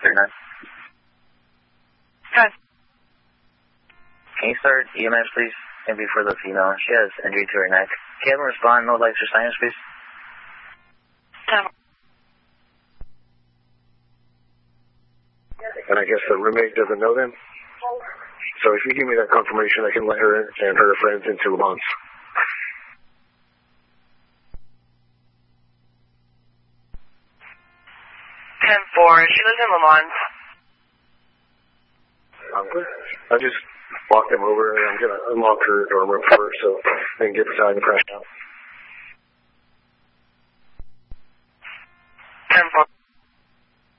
139. Good. Can you start EMS, please? Maybe for the female. She has injury to her neck. Can you have them respond, no lights or sirens, please? And I guess the roommate doesn't know them? So if you give me that confirmation, I can let her and her friends into Lamont. 10-4. She lives in Lamont. I just walk them over and I'm going to unlock her dorm room for her so they can get beside and crash out. 10-4.